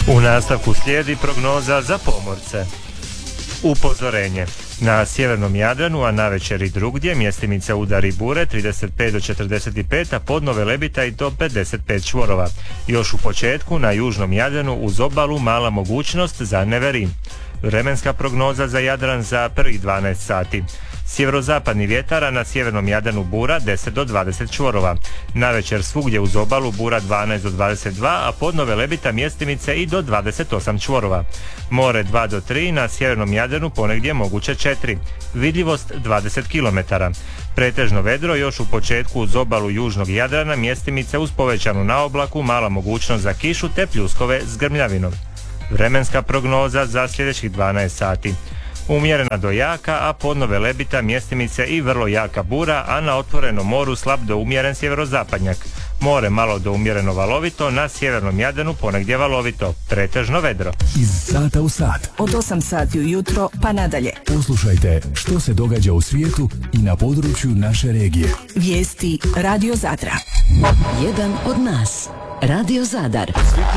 U nastavku slijedi prognoza za pomorce. Upozorenje. Na sjevernom Jadranu, a navečer i drugdje, mjestimice udari bure 35 do 45, a podnove lebita i do 55 čvorova. Još u početku na južnom Jadranu uz obalu mala mogućnost za neverin. Vremenska prognoza za Jadran za prvih 12 sati. Sjeverozapadni vjetar, a na sjevernom Jadranu bura 10 do 20 čvorova. Navečer svugdje uz obalu bura 12 do 22, a podnove lebita mjestimice i do 28 čvorova. More 2 do 3, na sjevernom Jadranu ponegdje moguće 4. Vidljivost 20 km. Pretežno vedro još u početku uz obalu južnog Jadrana, mjestimice uz povećanu naoblaku, mala mogućnost za kišu te pljuskove s grmljavinom. Vremenska prognoza za sljedećih 12 sati. Umjerena do jaka, a podnove lebita mjestimice i vrlo jaka bura, a na otvorenom moru slab do umjeren sjeverozapadnjak. More malo do umjereno valovito, na sjevernom Jadranu ponegdje valovito, pretežno vedro. Iz sata u sat. Od 8 sati ujutro pa nadalje. Poslušajte što se događa u svijetu i na području naše regije. Vijesti Radio Zadra. Jedan od nas. Radio Zadar.